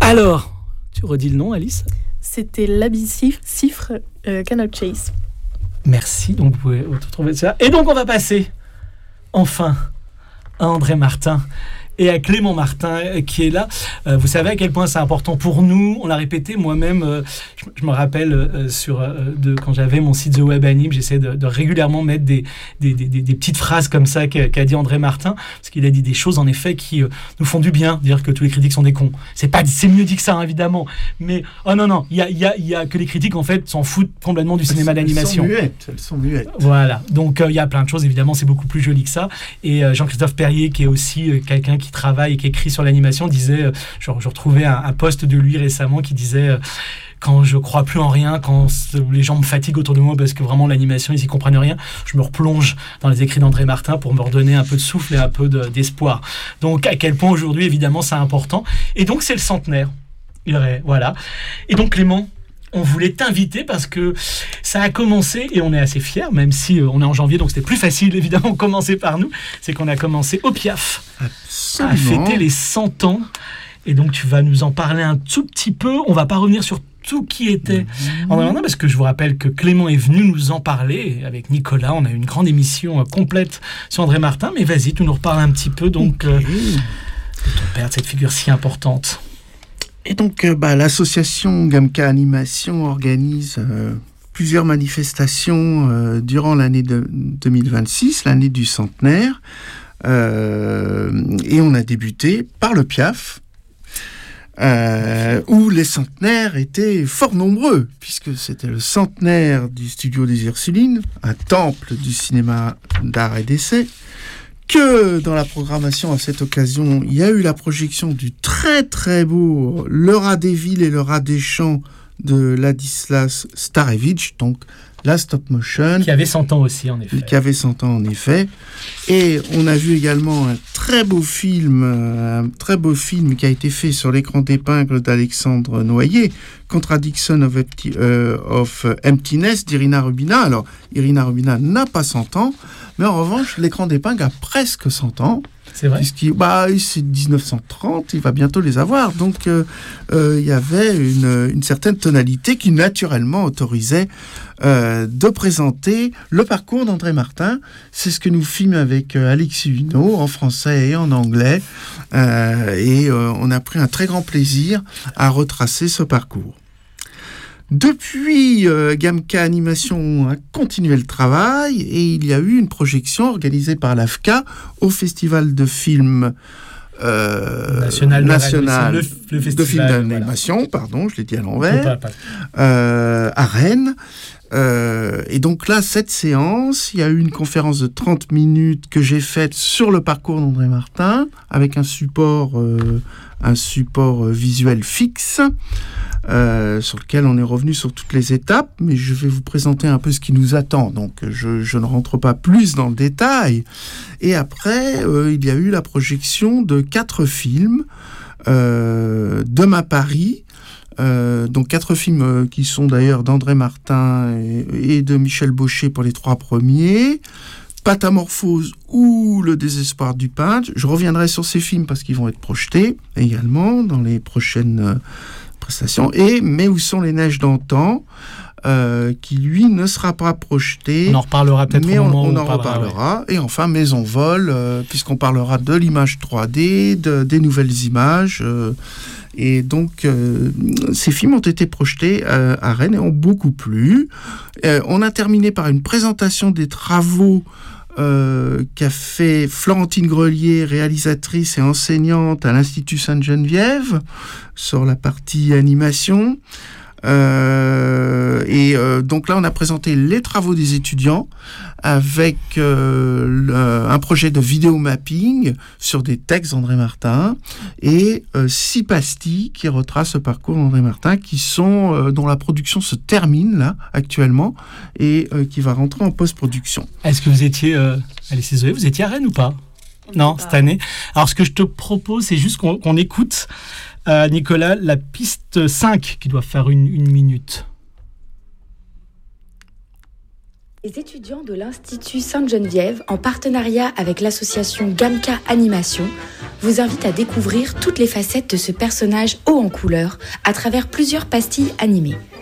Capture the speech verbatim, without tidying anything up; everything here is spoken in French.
Alors, tu redis le nom, Alice ? C'était l'Abyssifre euh, Canal Chase. Merci, donc vous pouvez retrouver ça. Et donc on va passer, enfin, à André Martin et à Clément Martin euh, qui est là. Euh, vous savez à quel point c'est important pour nous. On l'a répété moi-même. Euh, je, je me rappelle euh, sur euh, de quand j'avais mon site The Web Anime, j'essaie de, de régulièrement mettre des des, des, des, des petites phrases comme ça qu'a, qu'a dit André Martin, parce qu'il a dit des choses en effet qui euh, nous font du bien. Dire que tous les critiques sont des cons. C'est pas, c'est mieux dit que ça hein, évidemment. Mais oh non non, il y a il y a il y a que les critiques en fait s'en foutent complètement du cinéma d'animation. Elles sont muettes. Elles sont muettes. Voilà. Donc il euh, y a plein de choses évidemment. C'est beaucoup plus joli que ça. Et euh, Jean-Christophe Perrier qui est aussi euh, quelqu'un qui travaille et qui écrit sur l'animation disait, euh, je, je retrouvais un, un post de lui récemment qui disait euh, quand je crois plus en rien, quand les gens me fatiguent autour de moi parce que vraiment l'animation ils y comprennent rien, je me replonge dans les écrits d'André Martin pour me redonner un peu de souffle et un peu de, d'espoir. Donc à quel point aujourd'hui évidemment c'est important. Et donc c'est le centenaire. Il aurait, voilà. Et donc Clément, on voulait t'inviter parce que ça a commencé et on est assez fiers, même si on est en janvier, donc c'était plus facile évidemment de commencer par nous, c'est qu'on a commencé au Piaf Absolument. à fêter les cent ans. Et donc tu vas nous en parler un tout petit peu. On va pas revenir sur tout qui était mmh. en Martin, parce que je vous rappelle que Clément est venu nous en parler avec Nicolas. On a eu une grande émission complète sur André Martin, mais vas-y, tu nous reparles un petit peu donc, okay. euh, de ton père, de cette figure si importante. Et donc, euh, bah, l'association Gamka Animation organise euh, plusieurs manifestations euh, durant l'année de deux mille vingt-six, l'année du centenaire. Euh, et on a débuté par le Piaf, euh, où les centenaires étaient fort nombreux, puisque c'était le centenaire du studio des Ursulines, un temple du cinéma d'art et d'essai. Que dans la programmation à cette occasion, il y a eu la projection du très très beau Le Rat des Villes et Le Rat des Champs de Ladislas Starevich, donc la stop motion. Qui avait cent ans aussi, en effet. Qui avait cent ans, en effet. Et on a vu également un très beau film, un très beau film qui a été fait sur l'écran d'épingle d'Alexandre Noyer, Contradiction of, Empty, euh, of Emptiness d'Irina Rubina. Alors, Irina Rubina n'a pas cent ans, mais en revanche, l'écran d'épingle a presque cent ans. C'est vrai. Puisqu'il, bah, c'est dix-neuf cent trente, il va bientôt les avoir. Donc, il euh, euh, y avait une, une certaine tonalité qui, naturellement, autorisait euh, de présenter le parcours d'André Martin. C'est ce que nous filmons avec euh, Alexis Huneau, en français et en anglais. Euh, et euh, on a pris un très grand plaisir à retracer ce parcours. Depuis, euh, Gamka Animation a continué le travail et il y a eu une projection organisée par l'A F C A au Festival de films euh, national, national le, le festival, de films d'animation, voilà. Pardon, je l'ai dit à l'envers, euh, à Rennes. Euh, et donc là, cette séance, il y a eu une conférence de trente minutes que j'ai faite sur le parcours d'André Martin avec un support, euh, un support visuel fixe. Euh, sur lequel on est revenu sur toutes les étapes, mais je vais vous présenter un peu ce qui nous attend. Donc, je, je ne rentre pas plus dans le détail. Et après, euh, il y a eu la projection de quatre films. Euh, Demain Paris, euh, donc quatre films euh, qui sont d'ailleurs d'André Martin et, et de Michel Baucher pour les trois premiers. Patamorphose ou Le désespoir du peintre. Je reviendrai sur ces films parce qu'ils vont être projetés également dans les prochaines euh, prestations. Et Mais où sont les neiges d'antan, euh, qui lui ne sera pas projeté. On en reparlera peut-être mais au moment on, on où en on parlera. reparlera. Ouais. Et enfin Maison Vol, euh, puisqu'on parlera de l'image trois D, de, des nouvelles images. Euh, et donc, euh, ces films ont été projetés euh, à Rennes et ont beaucoup plu. Euh, on a terminé par une présentation des travaux Euh, qu'a fait Florentine Grelier, réalisatrice et enseignante à l'Institut Sainte-Geneviève, sur la partie animation. Euh, et euh, donc là, on a présenté les travaux des étudiants avec euh, le, un projet de vidéo mapping sur des textes d'André Martin et euh, six pastilles qui retracent le parcours d'André Martin, qui sont euh, dont la production se termine là actuellement et euh, qui va rentrer en post-production. Est-ce que vous étiez, euh, allez Zoé, vous étiez à Rennes ou pas ? Non, cette année. Alors, ce que je te propose, c'est juste qu'on, qu'on écoute, euh, Nicolas, la piste cinq qui doit faire une, une minute. Les étudiants de l'Institut Sainte-Geneviève, en partenariat avec l'association Gamka Animation, vous invitent à découvrir toutes les facettes de ce personnage haut en couleurs à travers plusieurs pastilles animées.